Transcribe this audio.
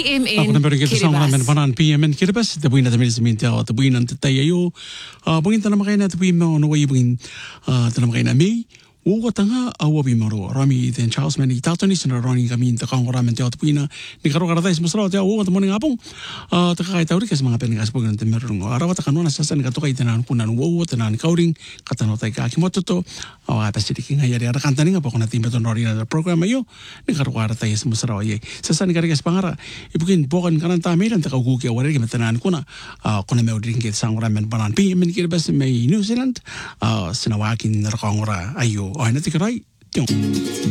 Ako na berigit sa mga panan PM Kiribas, tabuin na tamis minta o tabuin ang tatayo. Bungin tanam kayo na tabuin mo no way bungin tanam kayo na May. Uwa tanga awabi maro rami den Charles Manny tatoni sina roni kami ta kang ramen te atpuina ni karo karo tais masro te uwa ta morning apong ta kai tauri kes mga pen gas pogan te merung arawa ta kanona sa san ka to kai tanan punan uwa tanan kauring katano tai ka kimoto to awa ta sidiking hayari ara kantani nga pokona timba ton roni na program ayo ni karo karo tais masro ye sa san ka kes pangara ibukin pokan kanan ta medan ta ku ki aware ke tanan kuna kuna me odring ke sang ramen banan pi men ki bas me New Zealand sinawakin na kangora ayo ay natikiray.